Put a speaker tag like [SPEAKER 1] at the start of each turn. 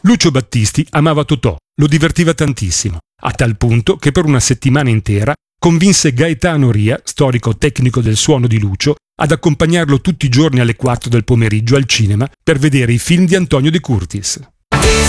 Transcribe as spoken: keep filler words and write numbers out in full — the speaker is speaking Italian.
[SPEAKER 1] Lucio Battisti amava Totò, lo divertiva tantissimo, a tal punto che per una settimana intera convinse Gaetano Ria, storico tecnico del suono di Lucio, ad accompagnarlo tutti i giorni alle quattro del pomeriggio al cinema per vedere i film di Antonio De Curtis.